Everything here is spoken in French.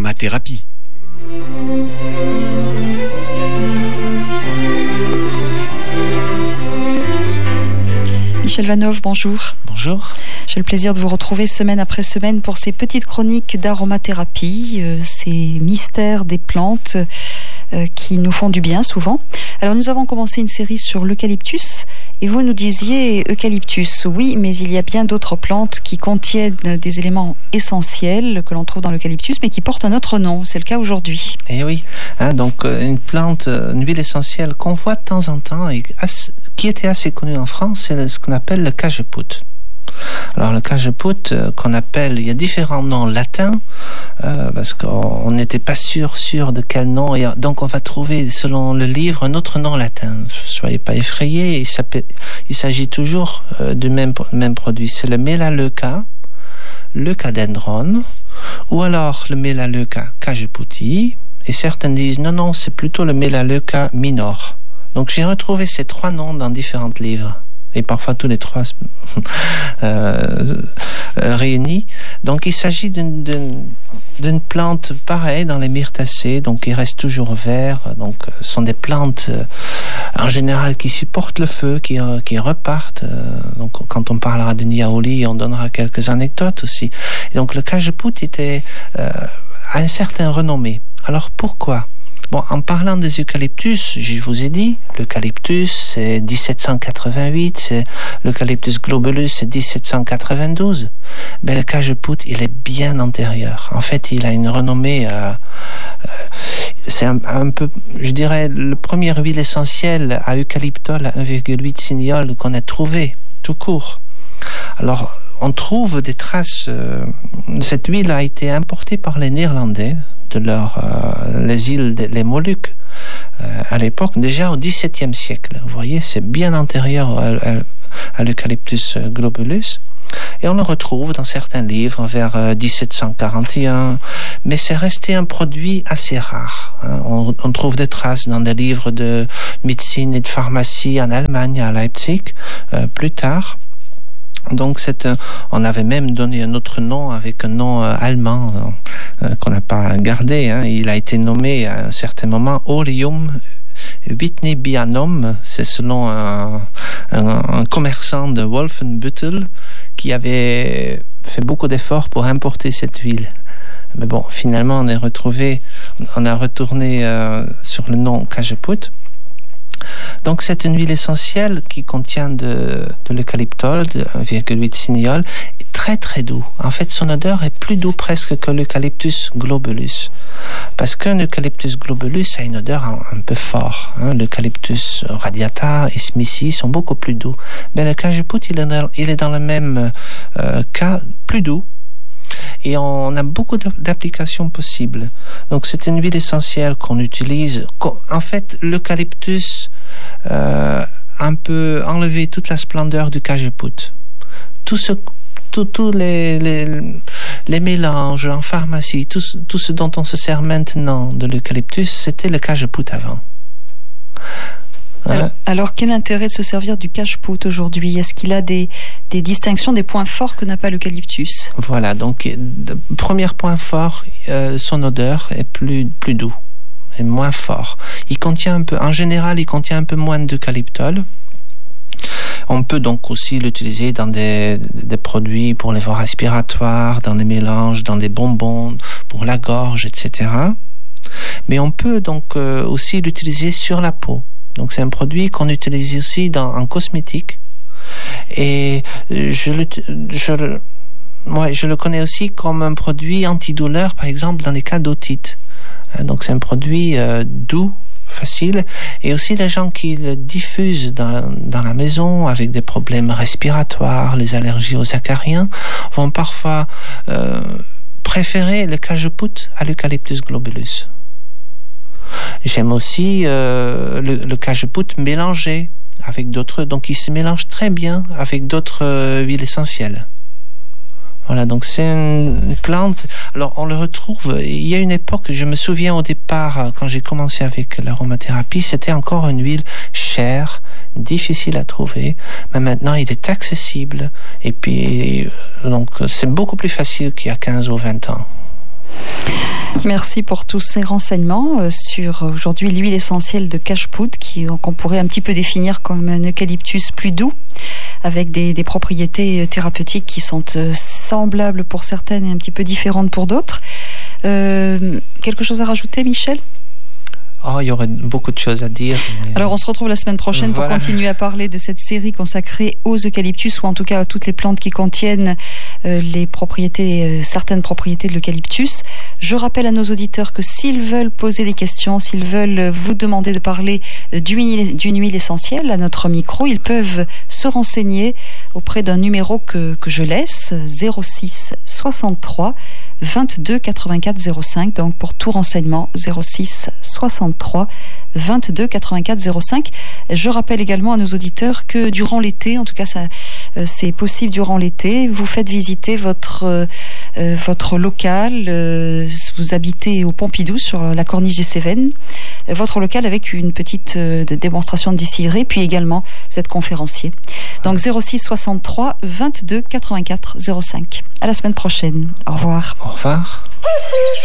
d'aromathérapie. Michel Vanov, bonjour. Bonjour. J'ai le plaisir de vous retrouver semaine après semaine pour ces petites chroniques d'aromathérapie, ces mystères des plantes qui nous font du bien souvent. Alors nous avons commencé une série sur l'eucalyptus et vous nous disiez eucalyptus, oui, mais il y a bien d'autres plantes qui contiennent des éléments essentiels que l'on trouve dans l'eucalyptus mais qui portent un autre nom. C'est le cas aujourd'hui. Et oui, donc une plante, une huile essentielle qu'on voit de temps en temps et qui était assez connue en France, c'est ce qu'on appelle le cajeput. Alors le cajeput qu'on appelle, il y a différents noms latins parce qu'on n'était pas sûr de quel nom, et donc on va trouver selon le livre un autre nom latin. Ne soyez pas effrayés, il s'agit toujours du même produit. C'est le Melaleuca leucadendron ou alors le Melaleuca cajeputii, et certains disent non, c'est plutôt le Melaleuca minor. Donc j'ai retrouvé ces trois noms dans différents livres. Et parfois tous les trois réunis. Donc il s'agit d'une plante pareille dans les myrtacées, donc qui reste toujours vert. Donc ce sont des plantes en général qui supportent le feu, qui repartent. Donc quand on parlera de niaouli, on donnera quelques anecdotes aussi. Et donc le cajeput était à un certain renommée. Alors pourquoi ? Bon, en parlant des eucalyptus, je vous ai dit, l'eucalyptus c'est 1788, c'est l'eucalyptus globulus c'est 1792. Mais le cajeput, il est bien antérieur. En fait, il a une renommée, c'est un peu, je dirais, le premier huile essentielle à eucalyptol à 1,8 cineol qu'on a trouvé, tout court. Alors, on trouve des traces, cette huile a été importée par les Néerlandais de les îles, les Moluques, à l'époque, déjà au XVIIe siècle. Vous voyez, c'est bien antérieur à l'eucalyptus globulus. Et on le retrouve dans certains livres vers 1741, mais c'est resté un produit assez rare. On trouve des traces dans des livres de médecine et de pharmacie en Allemagne, à Leipzig, plus tard. Donc on avait même donné un autre nom avec un nom allemand qu'on n'a pas gardé. Il a été nommé à un certain moment Oleum Witnebianum. C'est selon un commerçant de Wolfenbüttel qui avait fait beaucoup d'efforts pour importer cette huile. Mais bon, finalement on a retourné sur le nom cajeput. Donc c'est une huile essentielle qui contient de l'eucalyptol, de 1,8 cineol, et très très doux. En fait, son odeur est plus doux presque que l'eucalyptus globulus. Parce qu'un eucalyptus globulus a une odeur un peu forte. L'eucalyptus radiata et smithi sont beaucoup plus doux. Mais le cajeput, il est dans le même cas, plus doux. Et on a beaucoup d'applications possibles. Donc c'est une huile essentielle qu'on utilise. En fait, l'eucalyptus un peu enlevé toute la splendeur du cajeput. Tous les mélanges en pharmacie, tout ce dont on se sert maintenant de l'eucalyptus, c'était le cajeput avant. Alors, quel intérêt de se servir du cajeput aujourd'hui ? Est-ce qu'il a des distinctions, des points forts que n'a pas l'eucalyptus ? Voilà, donc premier point fort, son odeur est plus doux et moins fort. En général, il contient un peu moins d'eucalyptol. On peut donc aussi l'utiliser dans des produits pour les voies respiratoires, dans des mélanges, dans des bonbons, pour la gorge, etc. Mais on peut donc aussi l'utiliser sur la peau. Donc c'est un produit qu'on utilise aussi en cosmétique. Et je le connais aussi comme un produit antidouleur, par exemple dans les cas d'otite. Donc c'est un produit doux, facile, et aussi les gens qui le diffusent dans la maison avec des problèmes respiratoires, les allergies aux acariens, vont parfois préférer le cajeput à l'eucalyptus globulus. J'aime aussi le cajeput mélangé avec d'autres, donc il se mélange très bien avec d'autres huiles essentielles. Voilà, donc c'est une plante. Alors on le retrouve, il y a une époque, je me souviens au départ, quand j'ai commencé avec l'aromathérapie, c'était encore une huile chère, difficile à trouver, mais maintenant il est accessible, et puis donc c'est beaucoup plus facile qu'il y a 15 ou 20 ans. Merci pour tous ces renseignements sur aujourd'hui l'huile essentielle de cache-poudre qu'on pourrait un petit peu définir comme un eucalyptus plus doux, avec des propriétés thérapeutiques qui sont semblables pour certaines et un petit peu différentes pour d'autres. Quelque chose à rajouter, Michel ? Oh, il y aurait beaucoup de choses à dire. Mais... Alors, on se retrouve la semaine prochaine pour continuer à parler de cette série consacrée aux eucalyptus, ou en tout cas à toutes les plantes qui contiennent les propriétés, certaines propriétés de l'eucalyptus. Je rappelle à nos auditeurs que s'ils veulent poser des questions, s'ils veulent vous demander de parler d'une huile essentielle à notre micro, ils peuvent se renseigner auprès d'un numéro que je laisse, 06 63 22 84 05. Donc, pour tout renseignement, 06 63 22 84 05. Je rappelle également à nos auditeurs que durant l'été, en tout cas ça, c'est possible durant l'été, vous faites visiter votre local, vous habitez au Pompidou sur la corniche des Cévennes, votre local avec une petite démonstration de distillerie, puis également vous êtes conférencier. Donc 06 63 22 84 05. À la semaine prochaine. Au revoir. Au revoir.